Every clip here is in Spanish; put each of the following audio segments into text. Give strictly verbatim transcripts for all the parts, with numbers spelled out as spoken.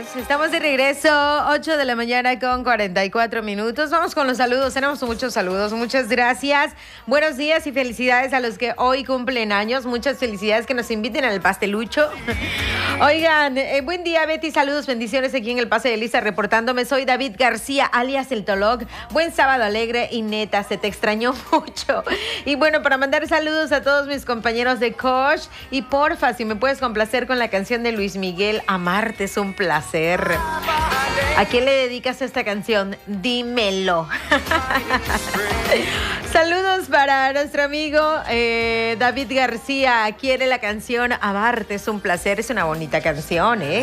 Estamos de regreso, ocho de la mañana con cuarenta y cuatro minutos. Vamos con los saludos, tenemos muchos saludos, muchas gracias. Buenos días y felicidades a los que hoy cumplen años. Muchas felicidades, que nos inviten al pastelucho. Oigan, eh, buen día, Betty, saludos, bendiciones aquí en el Pase de Lista reportándome. Soy David García, alias El Tolog. Buen sábado alegre y neta, se te extrañó mucho. Y bueno, para mandar saludos a todos mis compañeros de Kosh. Y porfa, si me puedes complacer con la canción de Luis Miguel, Amarte es un placer. ¿A quién le dedicas esta canción? Dímelo. Saludos para nuestro amigo eh, David García. Quiere la canción Amarte es un placer. Es una bonita canción, ¿eh?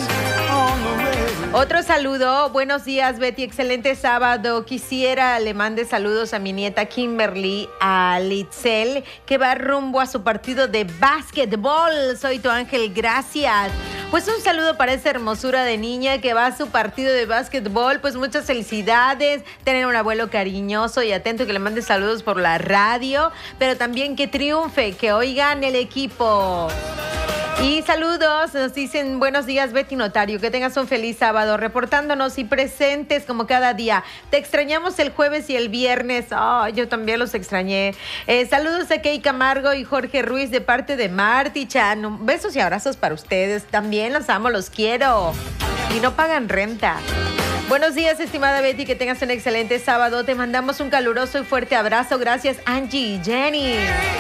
Otro saludo. Buenos días, Betty. Excelente sábado. Quisiera le mande saludos a mi nieta Kimberly, a Litzel, que va rumbo a su partido de básquetbol. Soy tu ángel, gracias. Pues un saludo para esa hermosura de niña que va a su partido de básquetbol. Pues muchas felicidades. Tener un abuelo cariñoso y atento, que le mande saludos por la radio, pero también que triunfe, que oigan el equipo. Y saludos, nos dicen buenos días, Betty Notario, que tengas un feliz sábado, reportándonos y presentes como cada día. Te extrañamos el jueves y el viernes. Oh, yo también los extrañé. Eh, saludos a Key Camargo y Jorge Ruiz de parte de Marty Chan. Besos y abrazos para ustedes. También los amo, los quiero. Y no pagan renta. Buenos días, estimada Betty, que tengas un excelente sábado. Te mandamos un caluroso y fuerte abrazo. Gracias, Angie y Jenny.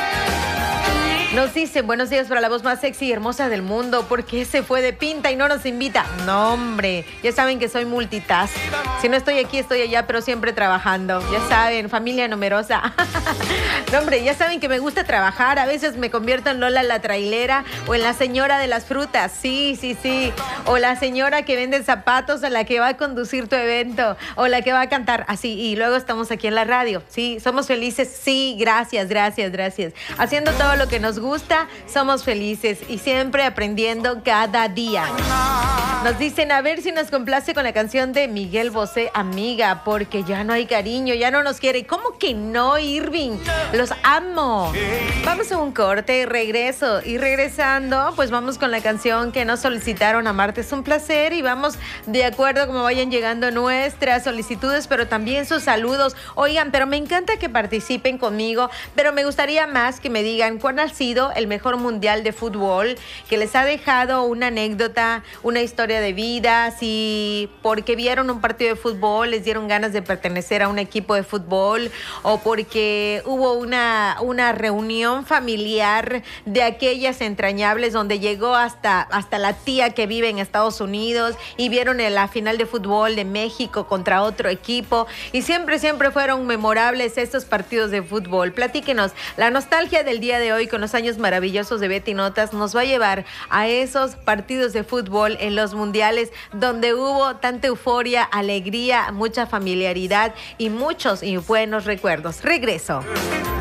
Nos dicen, buenos días para la voz más sexy y hermosa del mundo. ¿Por qué se fue de pinta y no nos invita? No, hombre, ya saben que soy multitask. Si no estoy aquí, estoy allá, pero siempre trabajando. Ya saben, familia numerosa. No, hombre, ya saben que me gusta trabajar. A veces me convierto en Lola la trailera o en la señora de las frutas. Sí, sí, sí. O la señora que vende zapatos, o la que va a conducir tu evento, o la que va a cantar. Así, y luego estamos aquí en la radio. Sí, somos felices. Sí, gracias, gracias, gracias. Haciendo todo lo que nos gusta. gusta, somos felices y siempre aprendiendo cada día. Nos dicen, a ver si nos complace con la canción de Miguel Bosé, Amiga, porque ya no hay cariño, ya no nos quiere. ¿Cómo que no, Irving? Los amo. Vamos a un corte y regreso. Y regresando, pues vamos con la canción que nos solicitaron, Amarte es un placer, y vamos de acuerdo como vayan llegando nuestras solicitudes, pero también sus saludos. Oigan, pero me encanta que participen conmigo, pero me gustaría más que me digan cuál ha sido el mejor mundial de fútbol, que les ha dejado una anécdota, una historia de vida, si porque vieron un partido de fútbol les dieron ganas de pertenecer a un equipo de fútbol, o porque hubo una, una reunión familiar de aquellas entrañables donde llegó hasta, hasta la tía que vive en Estados Unidos y vieron la final de fútbol de México contra otro equipo, y siempre, siempre fueron memorables estos partidos de fútbol. Platíquenos, la nostalgia del día de hoy con los años maravillosos de Betty Notas nos va a llevar a esos partidos de fútbol en los mundiales donde hubo tanta euforia, alegría, mucha familiaridad y muchos y buenos recuerdos. Regreso.